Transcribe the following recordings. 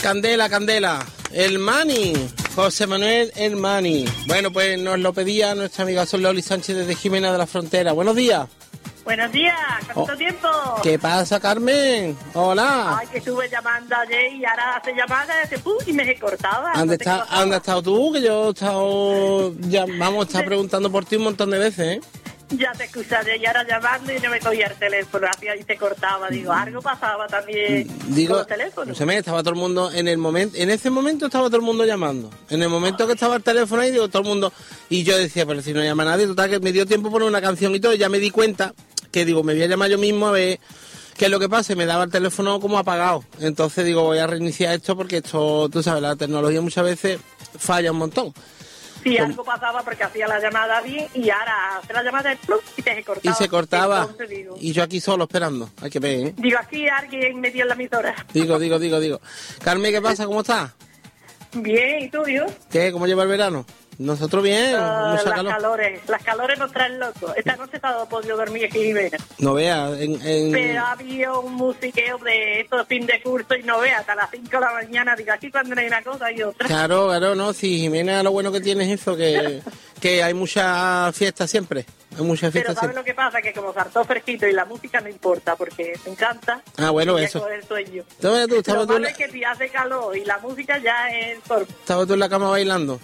Candela, Candela. El Mani. José Manuel El Mani. Bueno, pues nos lo pedía nuestra amiga Sol Loli Sánchez desde Jimena de la Frontera. Buenos días. Buenos días, ¿cuánto tiempo? ¿Qué pasa, Carmen? Hola. Ay, que estuve llamando ayer y ahora hace llamada y me he cortado. ¿Dónde has estado tú? Que yo he estado... estaba preguntando por ti un montón de veces, ¿eh? Ya te escuché y ahora llamando y no me cogía el teléfono, hacía y se cortaba. Digo, algo pasaba también con los teléfonos. Se me estaba todo el mundo en ese momento estaba todo el mundo llamando. En el momento que estaba el teléfono ahí, digo, todo el mundo... Y yo decía, pero si no llama nadie, total, que me dio tiempo poner una canción y todo, y ya me di cuenta que digo, me voy a llamar yo mismo a ver qué es lo que pasa, y me daba el teléfono como apagado. Entonces digo, voy a reiniciar esto porque esto, tú sabes, la tecnología muchas veces falla un montón. Sí, algo pasaba porque hacía la llamada bien y ahora hace la llamada y se cortaba. Y se cortaba. Y yo aquí solo esperando. Hay que ver, ¿eh? Digo, aquí alguien metió en la emisora. Digo. Carmen, ¿qué pasa? ¿Cómo estás? Bien, ¿y tú, Dios? ¿Qué? ¿Cómo lleva el verano? Nosotros bien, mucha calor. Las calores nos traen locos. Esta noche he podido dormir aquí en Jimena. No veas, Pero había un musiqueo de estos fin de curso y no veas, hasta las 5 de la mañana, digo, aquí cuando no hay una cosa hay otra. Claro, no, sí, Jimena lo bueno que tiene es eso, que hay mucha fiesta siempre. Hay mucha fiesta. Pero ¿sabes lo que pasa? Que como saltó fresquito y la música no importa, porque me encanta. Ah, bueno, eso. El sueño. Lo malo es que si hace calor y la música ya es... ¿Estabas tú en la cama bailando?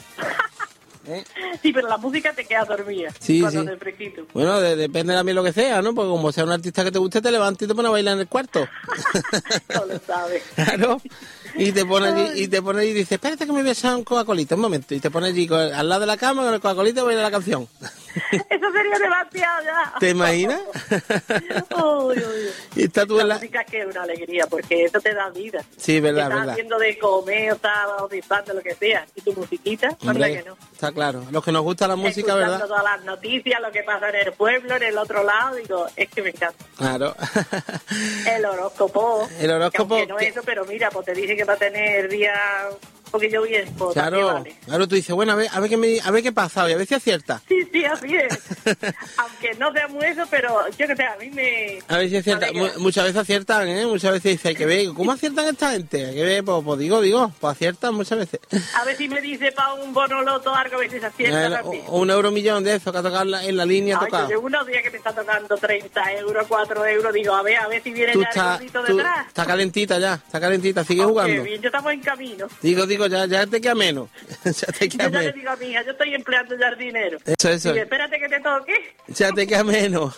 Sí, pero la música te queda dormida. Sí, cuando sí. te fresquito. Bueno, depende de mí lo que sea, ¿no? Porque como sea un artista que te guste, te levantas y te pones a bailar en el cuarto. No lo sabes. Claro. Y te pone allí, y dices, espérate que me voy a echar un Coca-Colita, un momento. Y te pone allí al lado de la cama con el Coca-Colita y baila la canción. Eso sería demasiado ya. ¿Te imaginas? Y está tú la música es que es una alegría, porque eso te da vida. Sí, verdad, estás haciendo de comer, o estás bautizando, lo que sea. Y tu musiquita, hombre, que no. Está claro. Los que nos gusta la música, ¿verdad? Todas las noticias, lo que pasa en el pueblo, en el otro lado, digo, es que me encanta. Claro. El horóscopo. El horóscopo. Que no es eso, pero mira, pues te dije que va a tener día un poquillo bien. Pues, claro, vale. Claro, tú dices, bueno, a ver qué pasa hoy, a ver si acierta. Sí, así es. Aunque no sea muy eso, pero yo que sé, a mí me... A ver si acierta. Muchas veces aciertan, ¿eh? Muchas veces dice, hay que ver, ¿cómo aciertan esta gente? Hay que ver, pues digo, pues aciertan muchas veces. A ver si me dice para un bono loto algo, a ver si se acierta. O un euromillón de eso, que ha tocado en la línea. Yo llevo unos días que me está tocando 30 euros, 4 euros, digo, a ver si viene ya el gordito detrás. Está calentita, sigue jugando. Bien, yo estamos en camino. Digo, ya te queda menos. Ya te queda menos. Yo le digo a mi hija, yo estoy empleando jardinero. Eso. Y espérate que te toque. Ya te queda menos.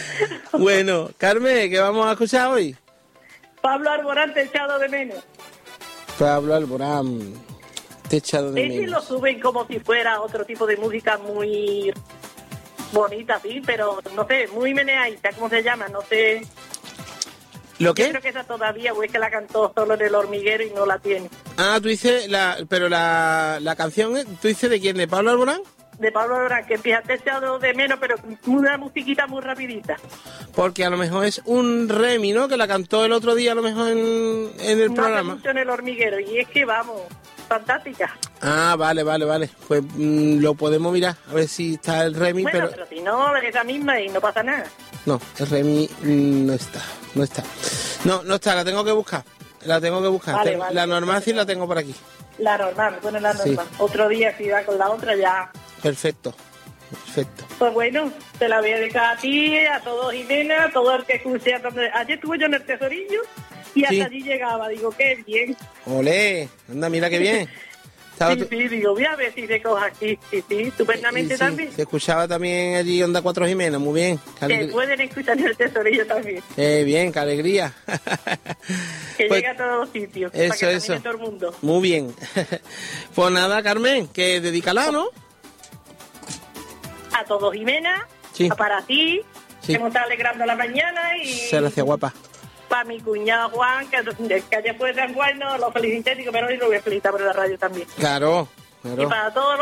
Bueno, Carmen, ¿qué vamos a escuchar hoy? Pablo Alborán, te he echado de menos. Pablo Alborán, te he echado de menos. Ellos lo suben como si fuera otro tipo de música muy bonita, sí, pero no sé, muy meneadita, ¿cómo se llama? No sé. ¿Lo qué? Yo creo que esa todavía, o es que la cantó solo en El Hormiguero y no la tiene. Ah, tú dices, pero la canción, ¿tú dices de quién? ¿De Pablo Alborán? De Pablo Alborán, que empieza te he echado de menos, pero una musiquita muy rapidita. Porque a lo mejor es un Remi, ¿no? Que la cantó el otro día, a lo mejor en el programa. Mucho en El Hormiguero, y es que vamos, fantástica. Ah, vale. Pues lo podemos mirar, a ver si está el Remi, bueno, pero si no, es esa misma y no pasa nada. No, el Remi no está. No está, la tengo que buscar. Vale, la normal sí la tengo por aquí. La normal. Sí. Otro día si va con la otra ya. Perfecto. Pues bueno, te la voy a dedicar a ti, a todos Jimena, a todo el que escuche. Ayer estuve yo en el Tesorillo y hasta allí llegaba. Digo, qué bien. Olé, anda, mira qué bien. Sí, digo, voy a ver si se coja aquí. Sí, estupendamente también. Se escuchaba también allí Onda 4 Jimena, muy bien. Que pueden escuchar en el Tesorillo también. Bien, qué alegría. Que llegue a todos los sitios. Eso. Para que todo el mundo. Muy bien. Pues nada, Carmen, que dedícala, ¿no? A todos Jimena, para ti, que nos está alegrando la mañana y... Gracias, guapa. Para mi cuñado Juan, que ayer fue San Juan, no lo felicité, digo, pero hoy lo voy a felicitar por la radio también. Claro. Y para todos los